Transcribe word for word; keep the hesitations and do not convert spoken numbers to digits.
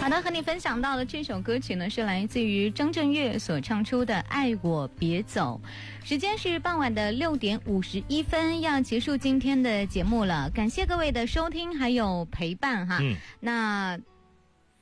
好的，和你分享到的这首歌曲呢，是来自于张震岳所唱出的《爱我别走》。时间是傍晚的六点五十一分，要结束今天的节目了。感谢各位的收听还有陪伴哈。嗯，那